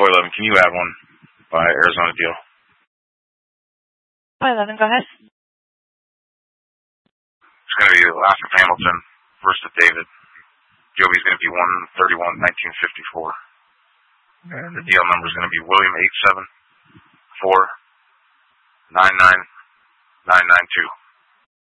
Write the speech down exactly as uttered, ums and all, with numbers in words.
four eleven, can you add one by Arizona Deal? four eleven, go ahead. It's going to be Alaska Hamilton versus David. Joby's going to be one thirty-one nineteen fifty-four. And the deal number is going to be William eight seven four nine nine nine nine two.